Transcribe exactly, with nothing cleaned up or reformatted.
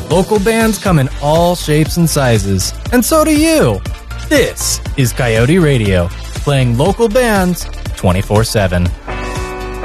Local bands come in all shapes and sizes, and so do you. This is Coyote Radio, playing local bands twenty-four seven.